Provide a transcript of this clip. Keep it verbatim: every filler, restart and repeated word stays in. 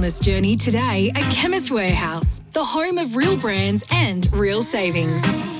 wellness journey today at Chemist Warehouse, the home of real brands and real savings.